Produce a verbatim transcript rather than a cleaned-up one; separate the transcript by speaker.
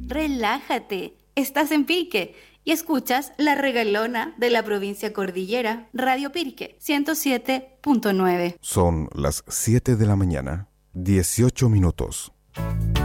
Speaker 1: relájate. Estás en Pirque y escuchas La Regalona de la provincia Cordillera, Radio Pirque, ciento siete punto nueve.
Speaker 2: Son las siete de la mañana, dieciocho minutos.